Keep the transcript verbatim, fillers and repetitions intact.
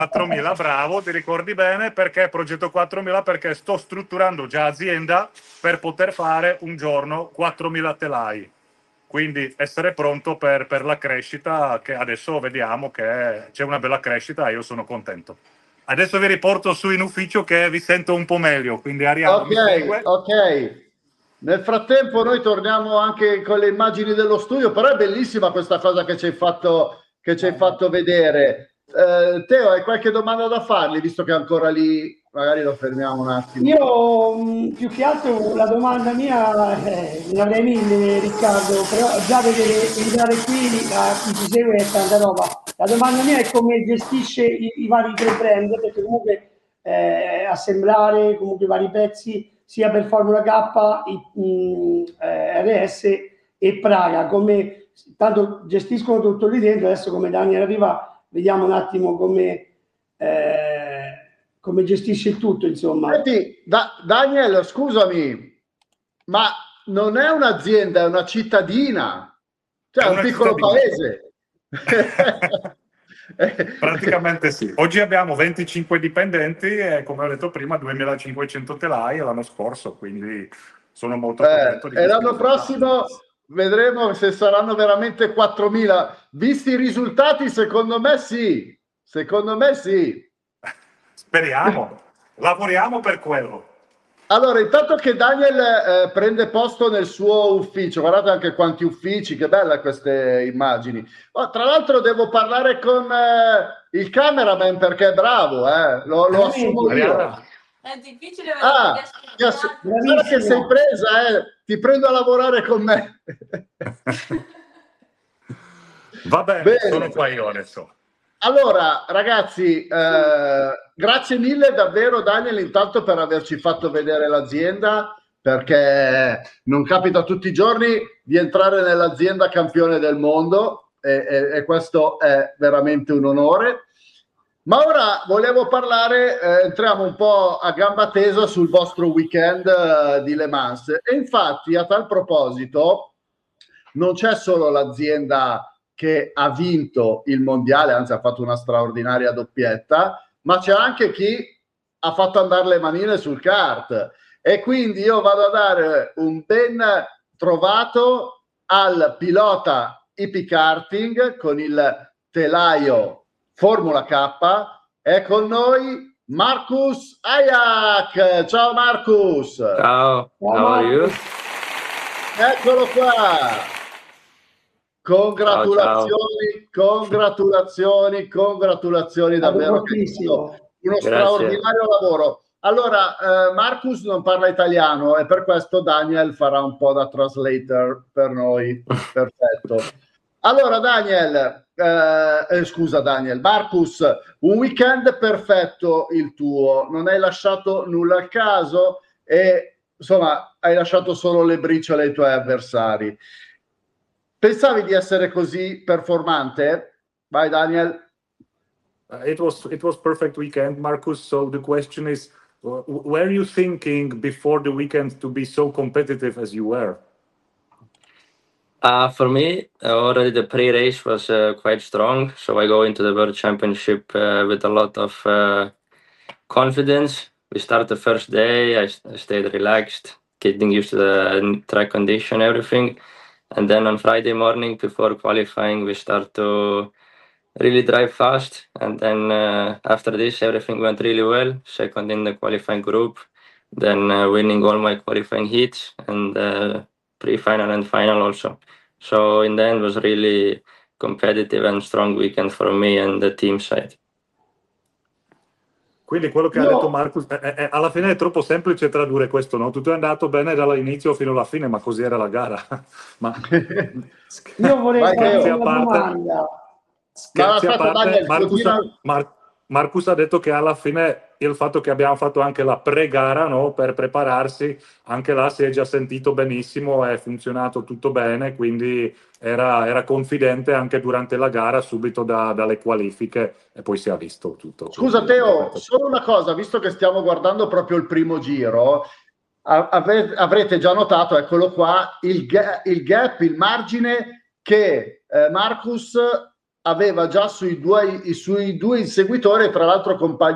quattromila, bravo, ti ricordi bene, perché progetto quattromila? Perché sto strutturando già azienda per poter fare un giorno quattromila telai, quindi essere pronto per, per la crescita, che adesso vediamo che c'è una bella crescita e io sono contento. Adesso vi riporto su in ufficio che vi sento un po' meglio, quindi Arianna mi segue. Ok, ok. Nel frattempo noi torniamo anche con le immagini dello studio, però è bellissima questa cosa che ci hai fatto, che ci hai fatto vedere. Eh, Teo, hai qualche domanda da fargli, visto che è ancora lì? Magari lo fermiamo un attimo. Io mh, più che altro la domanda mia, eh, ne avrei mille, Riccardo, però già vedere entrare qui a chi ci segue è tanta roba. La domanda mia è come gestisce i, i vari tre brand, perché comunque eh, assemblare comunque i vari pezzi sia per Formula K, i, mh, eh, R S e Praga, come tanto gestiscono tutto lì dentro. Adesso come Daniel arriva vediamo un attimo come, eh, come gestisce il tutto, insomma. Senti, da, Daniel, scusami, ma non è un'azienda, è una cittadina, cioè è un piccolo cittadina. paese. Praticamente sì. Oggi abbiamo venticinque dipendenti e, come ho detto prima, duemilacinquecento telai l'anno scorso, quindi sono molto contento eh, di e l'anno risultati. prossimo vedremo se saranno veramente quattromila. Visti i risultati, secondo me sì, secondo me sì. Speriamo, lavoriamo per quello. Allora, intanto che Daniel eh, prende posto nel suo ufficio, guardate anche quanti uffici, che belle queste immagini. Oh, tra l'altro devo parlare con eh, il cameraman perché è bravo, eh. lo, lo assumo io. È difficile Ah, guarda che sei presa, eh. Ti prendo a lavorare con me. Va bene, bene, sono qua io adesso. Allora, ragazzi, eh, grazie mille davvero Daniel intanto per averci fatto vedere l'azienda, perché non capita tutti i giorni di entrare nell'azienda campione del mondo e, e, e questo è veramente un onore. Ma ora volevo parlare, eh, entriamo un po' a gamba tesa sul vostro weekend eh, di Le Mans e infatti a tal proposito non c'è solo l'azienda che ha vinto il mondiale, anzi ha fatto una straordinaria doppietta, ma c'è anche chi ha fatto andare le manine sul kart e quindi io vado a dare un ben trovato al pilota hippie karting con il telaio Formula K. È con noi Marcus Ayak. Ciao Marcus. Ciao, how are you? Eccolo qua. Congratulazioni, ciao, ciao. congratulazioni, congratulazioni davvero. Uno Grazie. straordinario lavoro. Allora, eh, Marcus non parla italiano e per questo Daniel farà un po' da translator per noi. Perfetto. Allora, Daniel, eh, eh, scusa Daniel, Marcus, un weekend perfetto il tuo, non hai lasciato nulla al caso e insomma hai lasciato solo le briciole ai tuoi avversari. Pensavi di essere così performante? Vai Daniel. Uh, it was it was perfect weekend, Marcus. So the question is, uh, were you thinking before the weekend to be so competitive as you were? Uh, for me, uh, already the pre-race was uh, quite strong. So I go into the World Championship uh, with a lot of uh, confidence. We start the first day, I, I stayed relaxed, getting used to the track condition, everything. And then on Friday morning before qualifying, we start to really drive fast. And then uh, after this, everything went really well. Second in the qualifying group, then uh, winning all my qualifying heats and uh, pre-final and final also. So in the end, it was really competitive and strong weekend for me and the team side. Quindi quello che no. ha detto Marcus, è, è, alla fine è troppo semplice tradurre questo, no? Tutto è andato bene dall'inizio fino alla fine, ma così era la gara. Ma io vorrei fare una domanda. Scherzi a parte, Marcus, Mar, Marcus ha detto che alla fine il fatto che abbiamo fatto anche la pre-gara, no? Per prepararsi, anche là si è già sentito benissimo, è funzionato tutto bene, quindi era, era confidente anche durante la gara, subito da, dalle qualifiche, e poi si è visto tutto. Scusa Teo, solo una cosa, visto che stiamo guardando proprio il primo giro, avre, avrete già notato, eccolo qua, il, ga, il gap, il margine che eh, Marcus aveva già sui due, i suoi due inseguitori, tra l'altro compagni